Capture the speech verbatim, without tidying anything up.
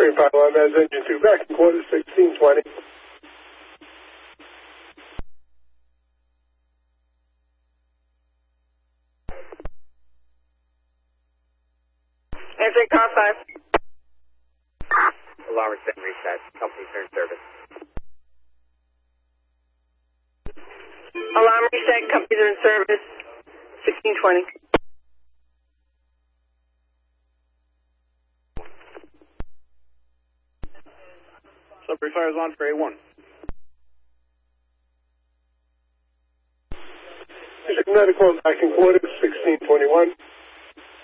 Green five alarm as engine two, back in quarter sixteen twenty. Answering car five. Alarm is set reset. Company's in service. Alarm reset, companies are in service, sixteen twenty. Sudbury Fire is on for A one. Medical back in quarter sixteen twenty-one.